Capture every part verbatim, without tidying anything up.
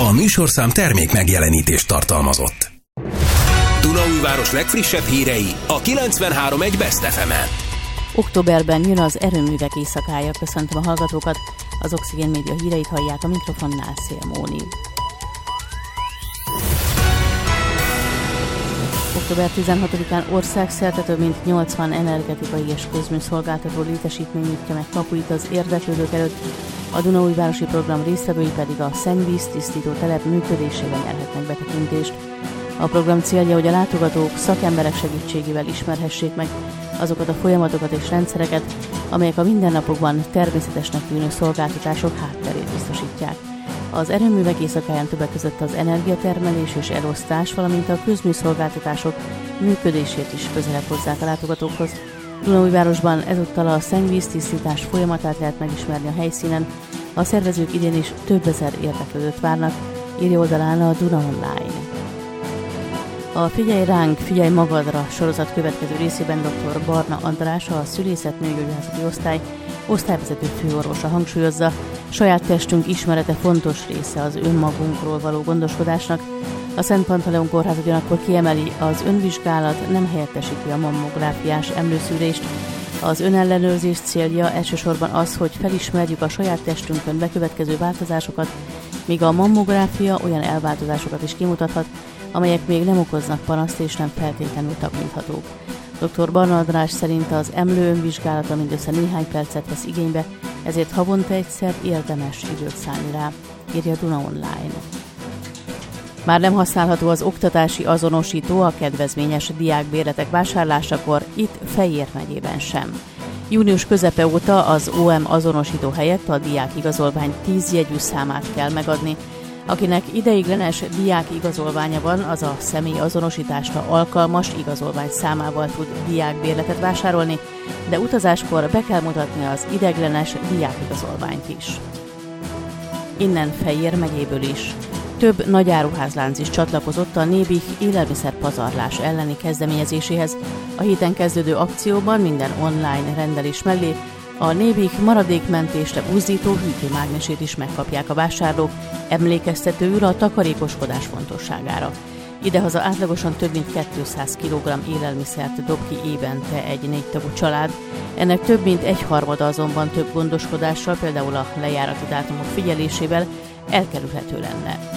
A műsorszám termék megjelenítést tartalmazott. Dunaújváros legfrissebb hírei a kilencvenhárom egész egy Best ef emen. Októberben jön az erőművek éjszakája. Köszöntöm a hallgatókat, az Oxigén Média híreit hallják, a mikrofonnál Szél Móni. október tizenhatodikán országszerte több mint nyolcvan energetikai és közműszolgáltató létesítmény nyitja meg kapuit az érdeklődők előtt, a Dunaújvárosi program résztvevői pedig a szennyvíz tisztító telep működésében nyerhetnek betekintést. A program célja, hogy a látogatók szakemberek segítségével ismerhessék meg azokat a folyamatokat és rendszereket, amelyek a mindennapokban természetesnek tűnő szolgáltatások hátterét biztosítják. Az erőművek éjszakáján többek között az energiatermelés és elosztás, valamint a közműszolgáltatások működését is közelebb hozzák a látogatókhoz. Dunaújvárosban ezúttal a szennyvíztisztítás folyamatát lehet megismerni a helyszínen. A szervezők idén is több ezer érdeklődőt várnak, írja oldalán a Duna Online. A Figyelj ránk, figyelj magadra sorozat következő részében dr. Barna András, a szülészet nőgyógyászati osztály osztályvezető főorvosa hangsúlyozza, saját testünk ismerete fontos része az önmagunkról való gondoskodásnak. A Szent Pantaleon Kórház ugyanakkor kiemeli, az önvizsgálat nem helyettesíti a mammográfiás emlőszűrést. Az önellenőrzés célja elsősorban az, hogy felismerjük a saját testünkön bekövetkező változásokat, míg a mammográfia olyan elváltozásokat is kimutathat, amelyek még nem okoznak panaszt és nem feltétlenül tapinthatók. dr. Barna András szerint az emlő önvizsgálata mindössze néhány percet vesz igénybe, ezért havonta egyszer érdemes időt szállni rá, írja Duna Online. Már nem használható az oktatási azonosító a kedvezményes diákbérletek vásárlásakor, itt Fejér megyében sem. Június közepe óta az o em azonosító helyett a diákigazolvány tíz jegyű számát kell megadni. Akinek ideiglenes diákigazolványa van, az a személy azonosításra alkalmas igazolvány számával tud diákbérletet vásárolni, de utazáskor be kell mutatni az ideiglenes diákigazolványt is. Innen Fejér megyéből is. Több nagyáruházlánc is csatlakozott a Nébih élelmiszerpazarlás elleni kezdeményezéséhez. A héten kezdődő akcióban minden online rendelés mellé a Nébih maradékmentésre buzdító hűtőmágnesét is megkapják a vásárlók, emlékeztetőül a takarékoskodás fontosságára. Idehaza átlagosan több mint kétszáz kilogramm élelmiszert dob ki évente egy négytagú család, ennek több mint egyharmada azonban több gondoskodással, például a lejárati dátumok figyelésével elkerülhető lenne.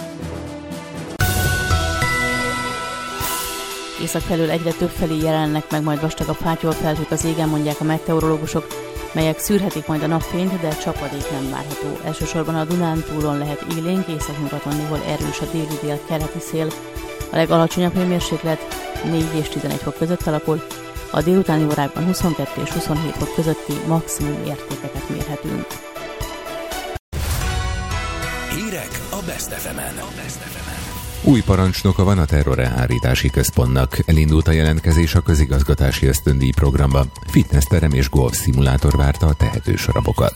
Észak felől egyre több felé jelennek meg majd vastagabb fátyolfelhők az égen, mondják a meteorológusok, melyek szűrhetik majd a napfényt, de csapadék nem várható. Elsősorban a Dunántúlon lehet élénk, északnyugaton néhol erős a déli dél-keleti szél. A legalacsonyabb hőmérséklet négy és tizenegy fok között alakul, a délutáni órákban huszonkettő és huszonhét fok közötti maximum értékeket mérhetünk. Hírek a Best ef emen. Új parancsnoka van a terrorelhárítási központnak. Elindult a jelentkezés a közigazgatási ösztöndíj programba. Fitnessterem és golf szimulátor várta a tehetős rabokat.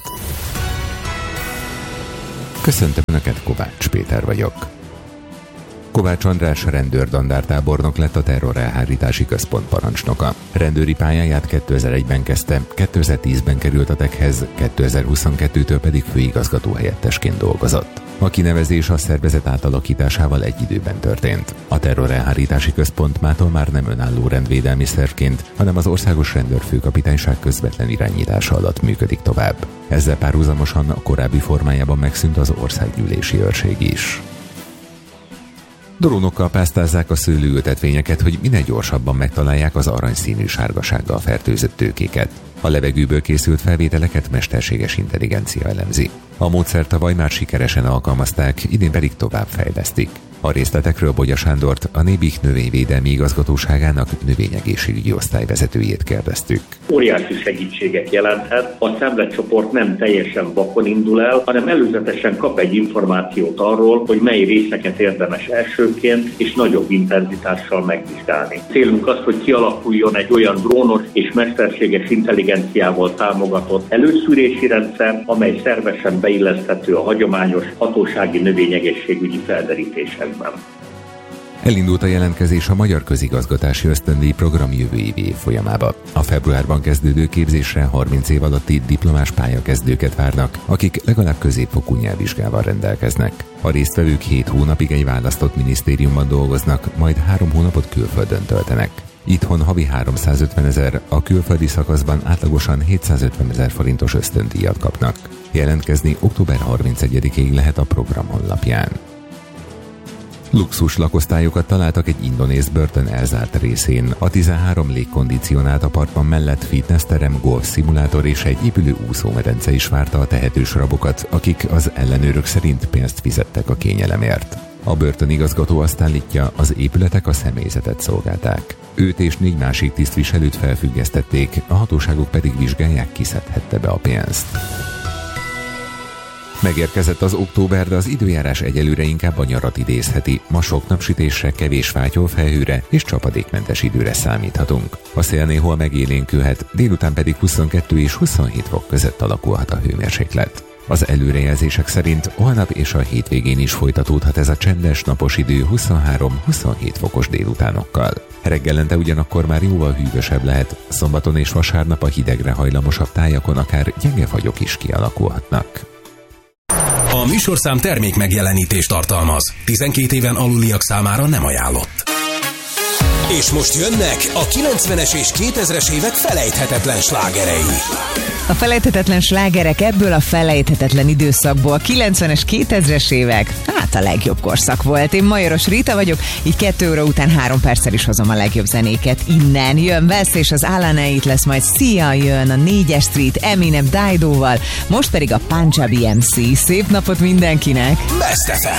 Köszöntöm Önöket, Kovács Péter vagyok. Kovács András rendőrdandártábornok lett a terrorelhárítási központ parancsnoka. Rendőri pályáját kétezer-egyben kezdte, kétezer-tízben került a tekhez, kétezer-huszonkettőtől pedig főigazgató helyettesként dolgozott. A kinevezés a szervezet átalakításával egy időben történt. A terrorelhárítási központ mától már nem önálló rendvédelmi szervként, hanem az Országos Rendőrfőkapitányság közvetlen irányítása alatt működik tovább. Ezzel párhuzamosan a korábbi formájában megszűnt az országgyűlési őrség is. Drónokkal pásztázzák a szőlőültetvényeket, hogy minél gyorsabban megtalálják az aranyszínű sárgasággal fertőzött tőkéket. A levegőből készült felvételeket mesterséges intelligencia elemzi. A módszert tavaly már sikeresen alkalmazták, idén pedig tovább fejlesztik. A részletekről Bogya Sándort, a Nébih növényvédelmi igazgatóságának növényegészségügyi osztályvezetőjét kérdeztük. Óriási segítséget jelenthet, a szemletcsoport nem teljesen vakon indul el, hanem előzetesen kap egy információt arról, hogy mely részeket érdemes elsőként és nagyobb intenzitással megvizsgálni. Célunk az, hogy kialakuljon egy olyan drónos és mesterséges intelligenciával támogatott előszűrési rendszer, amely szervesen beilleszthető a hagyományos hatósági növényegészségügyi felderítésekben. Elindult a jelentkezés a Magyar Közigazgatási Ösztöndíj Program jövő évi évfolyamába. A februárban kezdődő képzésre harminc év alatti diplomás pályakezdőket várnak, akik legalább középfokú nyelvvizsgával rendelkeznek. A résztvevők hét hónapig egy választott minisztériumban dolgoznak, majd három hónapot külföldön töltenek. Itthon havi háromszázötven ezer, a külföldi szakaszban átlagosan hétszázötven ezer forintos ösztöndíjat kapnak. Jelentkezni október harmincegyedikéig lehet a program honlapján. Luxus lakosztályokat találtak egy indonéz börtön elzárt részén. A tizenhárom légkondicionált apartman mellett fitnessterem, golfszimulátor és egy épülő úszómedence is várta a tehetős rabokat, akik az ellenőrök szerint pénzt fizettek a kényelemért. A börtönigazgató azt állítja, az épületek a személyzetet szolgálták. Őt és négy másik tisztviselőt felfüggesztették, a hatóságok pedig vizsgálják, ki szedhette be a pénzt. Megérkezett az október, de az időjárás egyelőre inkább a nyarat idézheti. Ma sok napsütésre, kevés fátyolfelhőre és csapadékmentes időre számíthatunk. A szél néhol megélénkülhet, délután pedig huszonkettő és huszonhét fok között alakulhat a hőmérséklet. Az előrejelzések szerint holnap és a hétvégén is folytatódhat ez a csendes napos idő huszonhárom-huszonhét fokos délutánokkal. Reggelente ugyanakkor már jóval hűvösebb lehet, szombaton és vasárnap a hidegre hajlamosabb tájakon akár gyenge fagyok is kialakulhatnak. A műsorszám termék megjelenítést tartalmaz. tizenkét éven aluliak számára nem ajánlott. És most jönnek a kilencvenes és kétezres évek felejthetetlen slágerei. A felejthetetlen slágerek ebből a felejthetetlen időszakból. kilencvenes, kétezres évek, hát a legjobb korszak volt. Én Majoros Rita vagyok, így kettő óra után három perccel is hozom a legjobb zenéket. Innen jön Wes és az Alaneit, lesz majd Sia, jön a négyes Street, Eminem Dido-val, most pedig a Punjabi em cé. Szép napot mindenkinek! Best ef em!